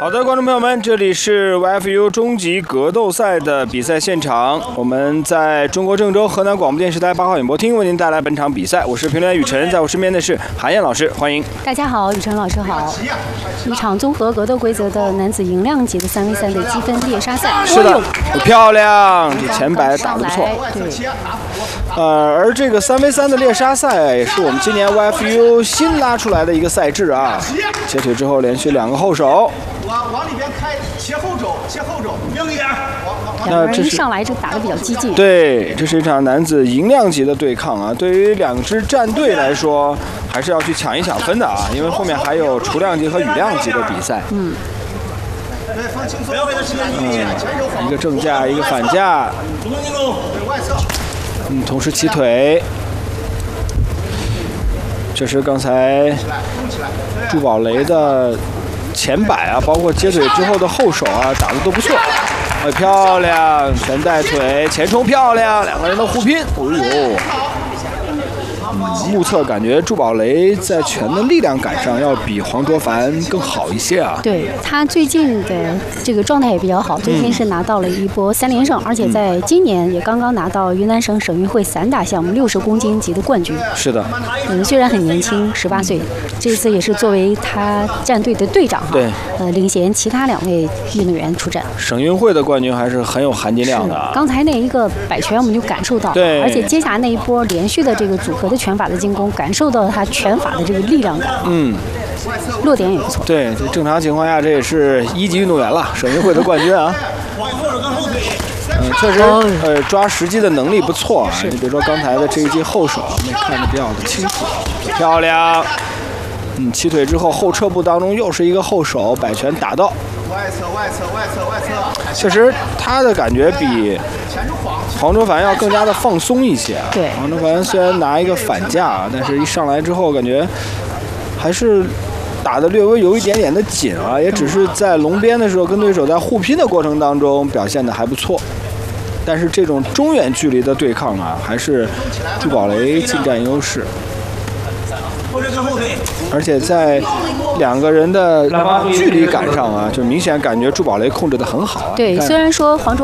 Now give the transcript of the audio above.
好的，观众朋友们，这里是 YFU 终极格斗赛的比赛现场，我们在中国郑州河南广播电视台8号演播厅为您带来本场比赛，我是评论员雨辰，在我身边的是韩燕老师，欢迎。 大家好，雨辰老师好。一场综合格斗规则的男子银量级的3v3的积分猎杀赛， 是的，漂亮，这前摆打得不错。 对。 而这个3v3的猎杀赛也是我们今年 YFU 新拉出来的一个赛制啊，截腿之后连续2个后手。 往里边开，切后肘，硬一点。 两个人一上来就打得比较激进。 对，这是一场男子银量级的对抗啊。对于2支战队来说，还是要去抢一抢分的啊，因为后面还有雏量级和羽量级的比赛。 对，放轻松，不要给他时间一个正架，一个反架。 主动进攻，对外侧。 同时起腿。这是刚才朱宝雷的前摆啊，包括接腿之后的后手啊，打得都不错。漂亮，全带腿，前冲漂亮，2个人的互拼。目测感觉朱宝雷在拳的力量感上要比黄卓凡更好一些啊。 对，他最近的这个状态也比较好，最近是拿到了一波3连胜，而且在今年也刚刚拿到云南省省运会散打项目60公斤级的冠军。 是的， 虽然很年轻，18岁，这次也是作为他战队的队长哈， 对， 领衔其他2位运动员出战。 省运会的冠军还是很有含金量的啊。 刚才那一个摆拳我们就感受到， 对， 而且接下来那一波连续的这个组合的拳法的进攻，感受到他拳法的这个力量感。落点也不错。对， 正常情况下这也是1级运动员了，省运会的冠军啊。确实，抓时机的能力不错啊。你比如说刚才的这一记后手，没看得比较的清楚，漂亮。起腿之后后撤步当中又是一个后手，摆拳打到。 外侧。 确实，他的感觉比黄卓凡要更加的放松一些。 对， 黄卓凡虽然拿一个反架，但是一上来之后感觉还是打得略微有一点点的紧啊，也只是在笼边的时候跟对手在互拼的过程当中表现的还不错。但是这种中远距离的对抗啊，还是朱宝雷尽占优势。而且在2个人的距离感上啊，就明显感觉朱宝雷控制得很好啊。 对，虽然说黄卓